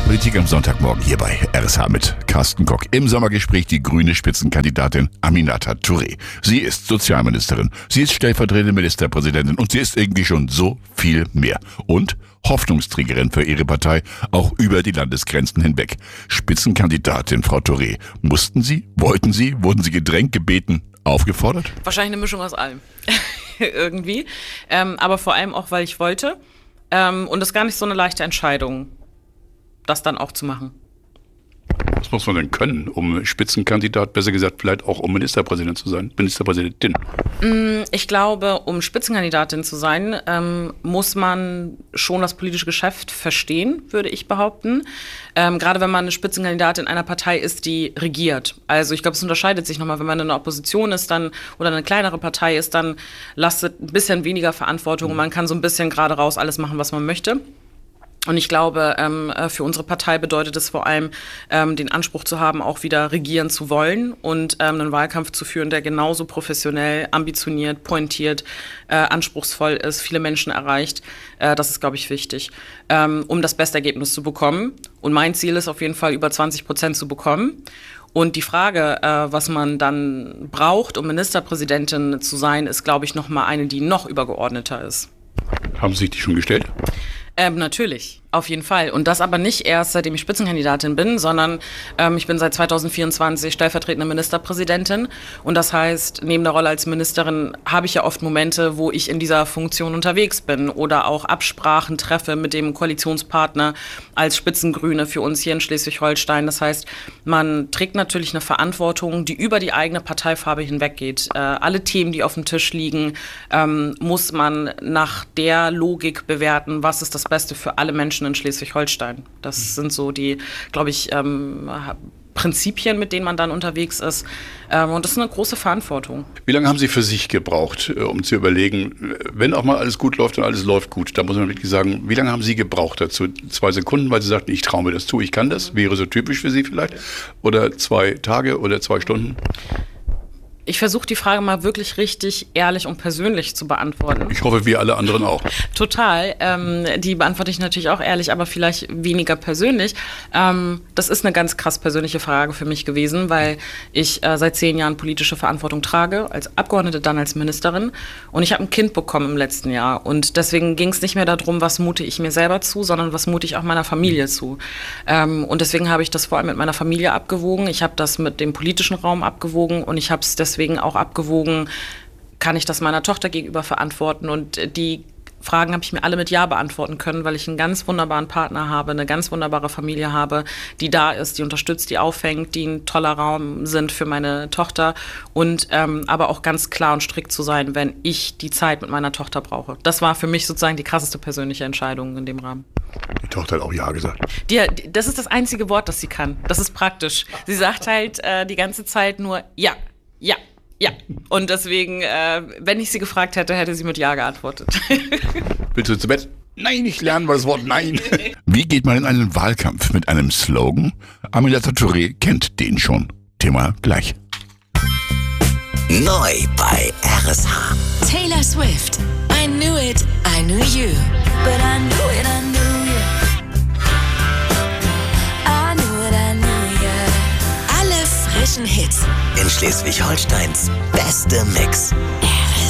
Politik am Sonntagmorgen hier bei RSH mit Carsten Kock. Im Sommergespräch die grüne Spitzenkandidatin Aminata Touré. Sie ist Sozialministerin, sie ist stellvertretende Ministerpräsidentin und sie ist irgendwie schon so viel mehr. Und Hoffnungsträgerin für ihre Partei, auch über die Landesgrenzen hinweg. Spitzenkandidatin, Frau Touré. Mussten Sie? Wollten Sie? Wurden Sie gedrängt, gebeten, aufgefordert? Wahrscheinlich eine Mischung aus allem. Irgendwie. Aber vor allem auch, weil ich wollte. Und es ist gar nicht so eine leichte Entscheidung, das dann auch zu machen. Was muss man denn können, um Spitzenkandidat, besser gesagt vielleicht auch um Ministerpräsident zu sein, Ministerpräsidentin? Ich glaube, um Spitzenkandidatin zu sein, muss man schon das politische Geschäft verstehen, würde ich behaupten. Gerade wenn man eine Spitzenkandidatin einer Partei ist, die regiert. Also ich glaube, es unterscheidet sich nochmal, wenn man in einer Opposition ist dann oder eine kleinere Partei ist, dann lastet ein bisschen weniger Verantwortung und man kann so ein bisschen gerade raus alles machen, was man möchte. Und ich glaube, für unsere Partei bedeutet es vor allem, den Anspruch zu haben, auch wieder regieren zu wollen und einen Wahlkampf zu führen, der genauso professionell, ambitioniert, pointiert, anspruchsvoll ist, viele Menschen erreicht. Das ist, glaube ich, wichtig, um das beste Ergebnis zu bekommen. Und mein Ziel ist auf jeden Fall, über 20% zu bekommen. Und die Frage, was man dann braucht, um Ministerpräsidentin zu sein, ist, glaube ich, noch mal eine, die noch übergeordneter ist. Haben Sie sich die schon gestellt? Natürlich, auf jeden Fall. Und das aber nicht erst, seitdem ich Spitzenkandidatin bin, sondern ich bin seit 2024 stellvertretende Ministerpräsidentin. Und das heißt, neben der Rolle als Ministerin habe ich ja oft Momente, wo ich in dieser Funktion unterwegs bin oder auch Absprachen treffe mit dem Koalitionspartner als Spitzengrüne für uns hier in Schleswig-Holstein. Das heißt, man trägt natürlich eine Verantwortung, die über die eigene Parteifarbe hinweggeht. Alle Themen, die auf dem Tisch liegen, muss man nach der Logik bewerten, was ist das Beste für alle Menschen in Schleswig-Holstein. Das sind so die, glaube ich, Prinzipien, mit denen man dann unterwegs ist. Und das ist eine große Verantwortung. Wie lange haben Sie für sich gebraucht, um zu überlegen, wenn auch mal alles gut läuft und alles läuft gut, da muss man wirklich sagen, wie lange haben Sie gebraucht dazu? 2 Sekunden, weil Sie sagten, ich traue mir das zu, ich kann das, wäre so typisch für Sie vielleicht? Oder 2 Tage oder 2 Stunden? Ich versuche die Frage mal wirklich richtig ehrlich und persönlich zu beantworten. Ich hoffe, wir alle anderen auch. Total. Die beantworte ich natürlich auch ehrlich, aber vielleicht weniger persönlich. Das ist eine ganz krass persönliche Frage für mich gewesen, weil ich seit 10 Jahren politische Verantwortung trage, als Abgeordnete, dann als Ministerin. Und ich habe ein Kind bekommen im letzten Jahr. Und deswegen ging es nicht mehr darum, was mute ich mir selber zu, sondern was mute ich auch meiner Familie zu. Und deswegen habe ich das vor allem mit meiner Familie abgewogen. Ich habe das mit dem politischen Raum abgewogen und ich habe es deswegen auch abgewogen, kann ich das meiner Tochter gegenüber verantworten. Und die Fragen habe ich mir alle mit Ja beantworten können, weil ich einen ganz wunderbaren Partner habe, eine ganz wunderbare Familie habe, die da ist, die unterstützt, die auffängt, die ein toller Raum sind für meine Tochter und aber auch ganz klar und strikt zu sein, wenn ich die Zeit mit meiner Tochter brauche. Das war für mich sozusagen die krasseste persönliche Entscheidung in dem Rahmen. Die Tochter hat auch Ja gesagt. Das ist das einzige Wort, das sie kann. Das ist praktisch. Sie sagt halt die ganze Zeit nur Ja, ja. Ja, und deswegen, wenn ich sie gefragt hätte, hätte sie mit Ja geantwortet. Willst du zu Bett? Nein, ich lerne mal das Wort Nein. Wie geht man in einen Wahlkampf mit einem Slogan? Aminata Touré kennt den schon. Thema gleich. Neu bei RSH. Taylor Swift. I knew it, I knew you. But I knew it, I knew you. I knew it, I knew you. Alle frischen Hits. In Schleswig-Holsteins beste Mix.